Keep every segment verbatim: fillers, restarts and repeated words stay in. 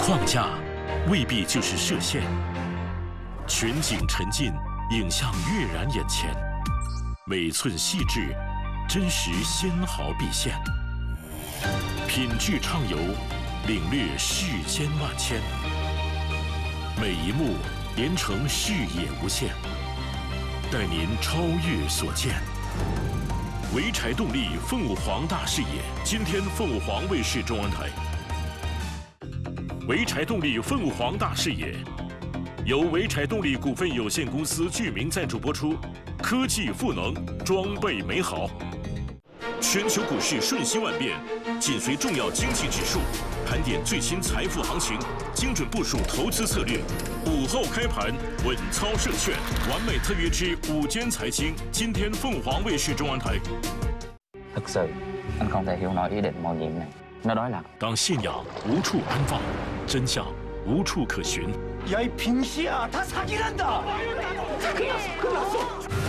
框架未必就是射线，全景沉浸，影像跃然眼前，每寸细致，真实纤毫毕现。品质畅游，领略世间万千，每一幕连成视野无限，带您超越所见。潍柴动力凤凰大视野，今天凤凰卫视中文台。潍柴动力凤凰大视野，由潍柴动力股份有限公司剧名赞助播出，科技赋能，装备美好。全球股市瞬息万变，紧随重要经济指数，盘点最新财富行情，精准部署投资策略。午后开盘，稳操胜券，完美特约之午間財經，今天鳳凰衛視中文台。 thực sự anh không thể hiểu nổi ý định mạo nhiệm này. Nó đó là 当信仰无处安放，真相无处可寻。 야, 이 빙시야, 다 사기란다. 끝났어, 끝났어.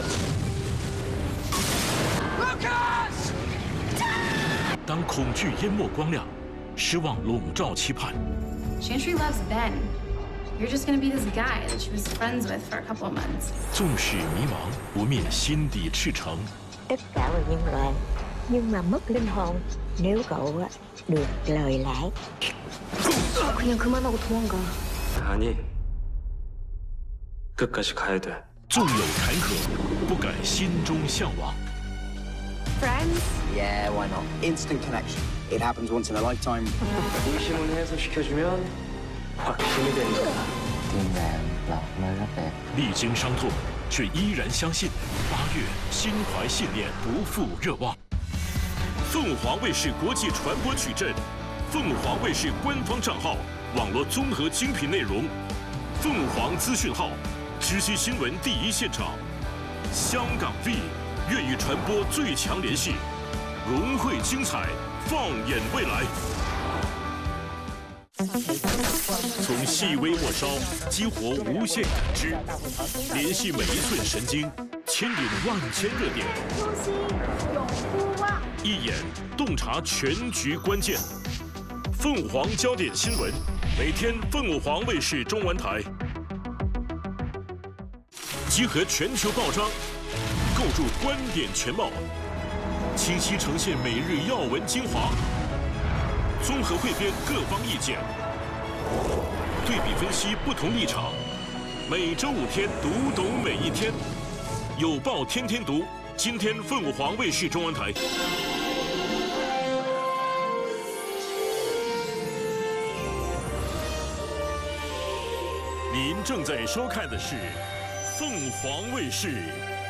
루카스! 当恐惧淹没光亮，失望笼罩期盼。 Chantry loves Ben. You're just gonna be this guy that she was friends with for a couple of months. 纵使迷茫，不灭心底赤诚。 Tất cả là nhân loại, nhưng mà mất linh hồn nếu cậu được lời lãi. 그냥 그만하고 도망가. 아니, 끝까지 가야 돼. 纵有坎坷，不改心中向往。 Friends? Yeah, why not? Instant connection. It happens once in a lifetime. 의심은 해소시켜주면 확신이 되는 거야. tim vàng lọt nơi rất đẹp. 历经伤痛，却依然相信。八月，心怀信念，不负热望。凤凰卫视国际传播矩阵，凤凰卫视官方账号，网络综合精品内容，凤凰资讯号，直击新闻第一现场。香港 V， 粤语传播最强联系，融汇精彩，放眼未来。 从细微末梢激活无限感知，联系每一寸神经，牵引万千热点。一眼洞察全局关键。凤凰焦点新闻，每天凤凰卫视中文台。集合全球报章，构筑观点全貌，清晰呈现每日要闻精华，综合汇编各方意见。 对比分析不同立场，每周五天读懂每一天，有报天天读。今天凤凰卫视中文台。您正在收看的是凤凰卫视